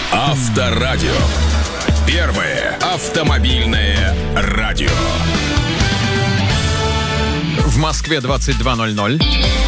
Авторадио. Первое автомобильное радио. В Москве 22:00.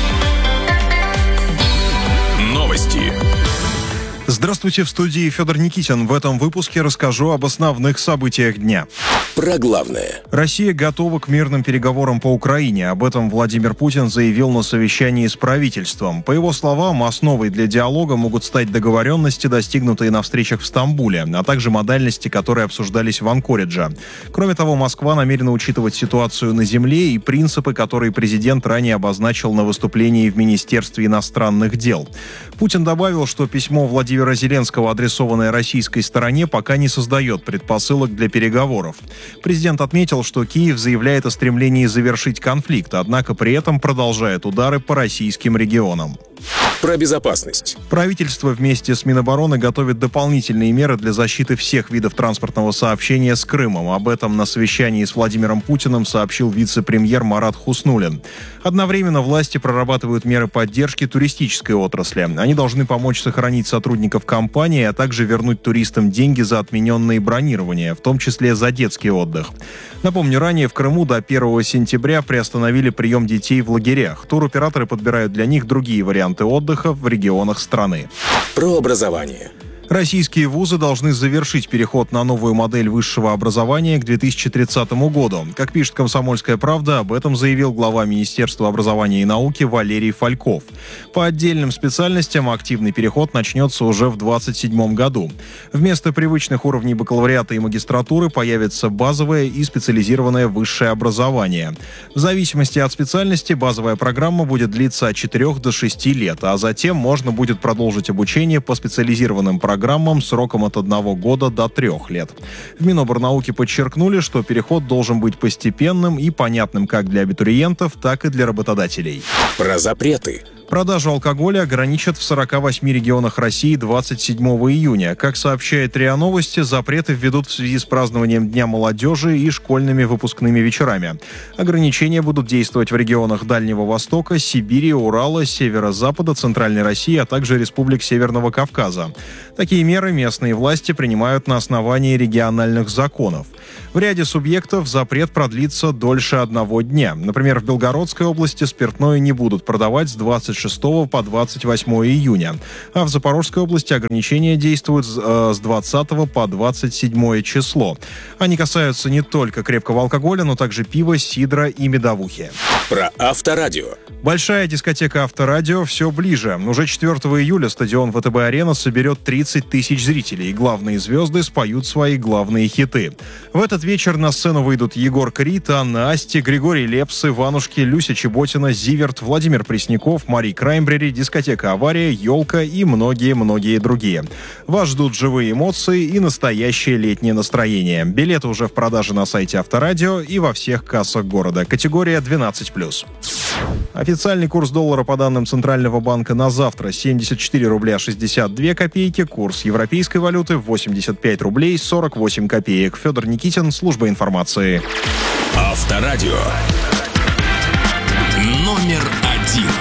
Новости. Здравствуйте, в студии Федор Никитин. В этом выпуске расскажу об основных событиях дня. Про главное. Россия готова к мирным переговорам по Украине. Об этом Владимир Путин заявил на совещании с правительством. По его словам, основой для диалога могут стать договоренности, достигнутые на встречах в Стамбуле, а также модальности, которые обсуждались в Анкоридже. Кроме того, Москва намерена учитывать ситуацию на земле и принципы, которые президент ранее обозначил на выступлении в Министерстве иностранных дел. Путин добавил, что письмо Владимира Зеленского, адресованное российской стороне, пока не создает предпосылок для переговоров. Президент отметил, что Киев заявляет о стремлении завершить конфликт, однако при этом продолжает удары по российским регионам. Про безопасность. Правительство вместе с Минобороны готовит дополнительные меры для защиты всех видов транспортного сообщения с Крымом. Об этом на совещании с Владимиром Путиным сообщил вице-премьер Марат Хуснуллин. Одновременно власти прорабатывают меры поддержки туристической отрасли. Они должны помочь сохранить сотрудников компании, а также вернуть туристам деньги за отмененные бронирования, в том числе за детский отдых. Напомню, ранее в Крыму до 1 сентября приостановили прием детей в лагерях. Туроператоры подбирают для них другие варианты отдыха в регионах страны. Про образование. Российские вузы должны завершить переход на новую модель высшего образования к 2030 году. Как пишет «Комсомольская правда», об этом заявил глава Министерства образования и науки Валерий Фальков. По отдельным специальностям активный переход начнется уже в 2027 году. Вместо привычных уровней бакалавриата и магистратуры появится базовое и специализированное высшее образование. В зависимости от специальности базовая программа будет длиться от 4 до 6 лет, а затем можно будет продолжить обучение по специализированным программам сроком от 1 года до 3 лет. В Миноборнауки подчеркнули, что переход должен быть постепенным и понятным как для абитуриентов, так и для работодателей. Про запреты. Продажу алкоголя ограничат в 48 регионах России 27 июня. Как сообщает РИА Новости, запреты введут в связи с празднованием Дня молодежи и школьными выпускными вечерами. Ограничения будут действовать в регионах Дальнего Востока, Сибири, Урала, Северо-Запада, Центральной России, а также республик Северного Кавказа. Такие меры местные власти принимают на основании региональных законов. В ряде субъектов запрет продлится дольше 1 дня. Например, в Белгородской области спиртное не будут продавать с 26 по 28 июня. А в Запорожской области ограничения действуют с 20 по 27 число. Они касаются не только крепкого алкоголя, но также пива, сидра и медовухи. Про Авторадио. Большая дискотека Авторадио все ближе. Уже 4 июля стадион ВТБ-арена соберет 30 тысяч зрителей. Главные звезды споют свои главные хиты. В этот вечер на сцену выйдут Егор Крид, Анна Асти, Григорий Лепс, Иванушки, Люся Чеботина, Зиверт, Владимир Пресняков, Мари Краймбрери, дискотека «Авария», «Елка» и многие-многие другие. Вас ждут живые эмоции и настоящее летнее настроение. Билеты уже в продаже на сайте Авторадио и во всех кассах города. Категория 12+. Официальный курс доллара по данным Центрального банка на завтра 74 рубля 62 копейки. Курс европейской валюты 85 рублей 48 копеек. Федор Никитин, служба информации. Авторадио. Номер 1.